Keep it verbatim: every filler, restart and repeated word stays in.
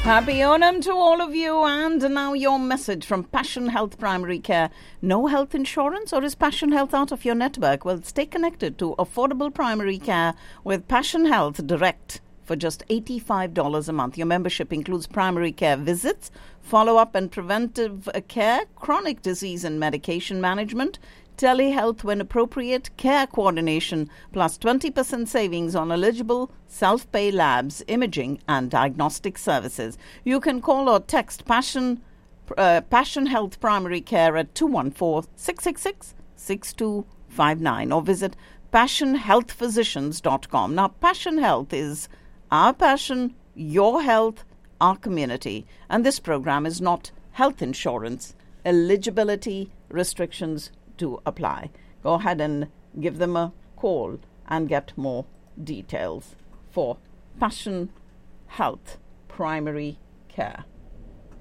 Happy Onam to all of you, and now your message from Passion Health Primary Care. No health insurance, or is Passion Health out of your network? Well, stay connected to affordable primary care with Passion Health Direct for just eighty-five dollars a month. Your membership includes primary care visits, follow-up and preventive care, chronic disease and medication management, telehealth when appropriate, care coordination, plus twenty percent savings on eligible self-pay labs, imaging and diagnostic services. You can call or text Passion uh, Passion Health Primary Care at two one four, six six six, six two five nine or visit passion health physicians dot com. Now, Passion Health is our passion, your health, our community. And this program is not health insurance. Eligibility restrictions to apply. Go ahead and give them a call and get more details for Passion Health Primary Care.